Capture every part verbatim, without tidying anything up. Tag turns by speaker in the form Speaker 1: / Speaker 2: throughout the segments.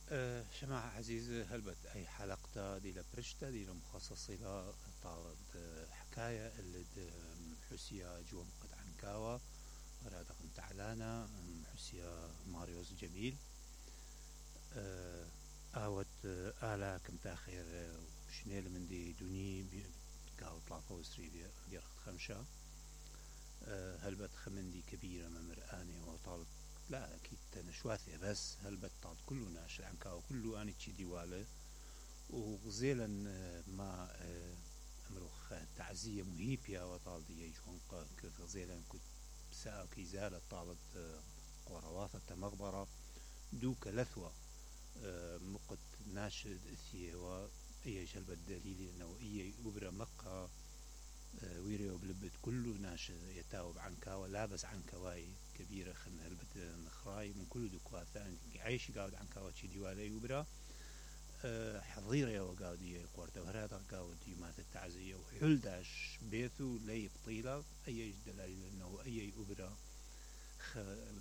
Speaker 1: أه جماعة عزيزة هلبت أي حلقة دي لبرشتا دي مخصصة لا طالد حكاية اللي حسيا جوم قد عنكاوة رادق تعلانا حسيا ماريوس جميل أه آوت آلا كم تاخير شنيل من دي دوني قاو طلعة وسري بيرخت خمشة أه هلبت خمندي كبيرة ممرآني وطالت لا أكيد نشواثي بس هلبت طالت كله ناشر عنكاوة كله آني تشي ديوالة وغزيلا ما أمرخ تعزية مهيبيا وطالدي يجون غزيلا كنت ساعة كيزالة طالت قرواثة مغبرة دوك لثوة مقت ناشد إثيه وإيه جلب الدليل إنه إيه أبرا مقها ويريو بلبت كله ناشد يتاوب عنكا ولابس عنكواي كبيرة خن هلبت نخراي من كل دكوا ثاني عيش قاعد عنكا وشي ديوالي أبرا حضيرة يا وقاودي قورته وهذا قاودي مات التعزية وحلداش بيثو لي بطيلة أي دليل إنه أي أبرا خ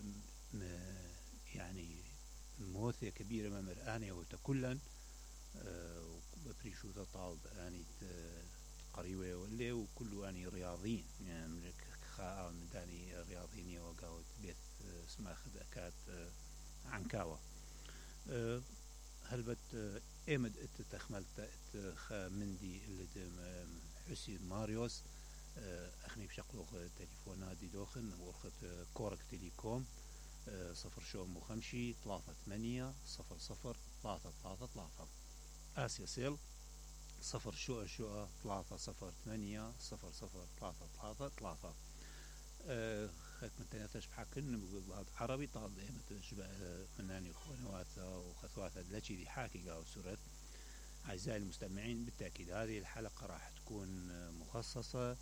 Speaker 1: يعني موثة كبيرة ما مرآنية وتكلا وبريشو تطالب آني قريبة واللي وكل آني رياضيين يعني خاء من داني رياضيين وقاود بيث اسمها خذ عنكاوة هلبت إيمد اتتخملت مندي اللي حسين ماريوس أخني بشقلوخ تليفونات دي دوخن ورخت كورك تليكوم صفر شو مخمشي ثلاثة ثمانية صفر صفر ثلاثة ثلاثة ثلاثة آسيا سيل صفر شو شو ثلاثة صفر ثمانية صفر صفر ثلاثة ثلاثة ثلاثة خد من تناتش بحكن بقول عربي طال إيه شبه مناني خوانواتا وخثواتا لشي دي حاكي قاو سورة. أعزائي المستمعين بالتأكيد هذه الحلقة راح تكون مخصصة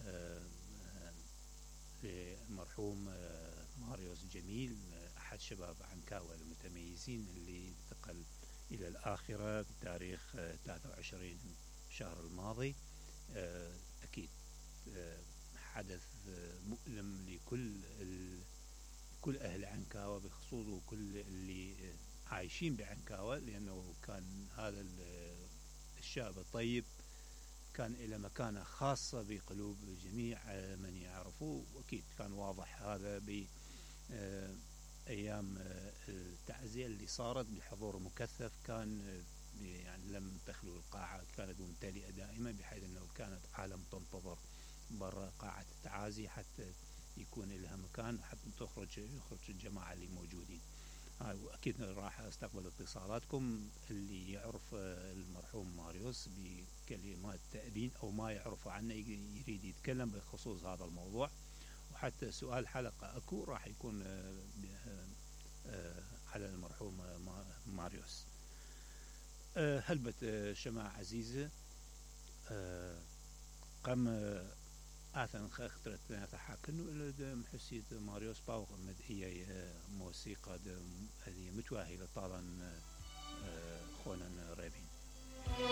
Speaker 1: للمرحوم ماريوس جميل أحد شباب عنكاوة المتميزين اللي انتقل إلى الآخرة بتاريخ ثلاثة وعشرين شهر الماضي. أكيد حدث مؤلم لكل كل أهل عنكاوة بخصوص وكل اللي عايشين بعنكاوة لأنه كان هذا الشاب الطيب كان إلى مكانة خاصة بقلوب جميع من يعرفوه وأكيد كان واضح هذا بأيام التعزية اللي صارت بحضور مكثف كان يعني لم تخلو القاعة كانت ممتلئة دائما بحيث أنه كانت عالم تنتظر برا قاعة التعازي حتى يكون لها مكان حتى تخرج يخرج الجماعة اللي موجودين. وأكيد راح أستقبل اتصالاتكم اللي يعرف المرحوم ماريوس بكلمات تأبين أو ما يعرف عنه يريد يتكلم بخصوص هذا الموضوع وحتى سؤال حلقة أكو راح يكون على المرحوم ماريوس. هلبت شماعة عزيزة قام آثن خاخترت نتحاكن إلى محسية ماريوس باوغ مدئية موسيقى هذه متواهلة طالا خونا رابين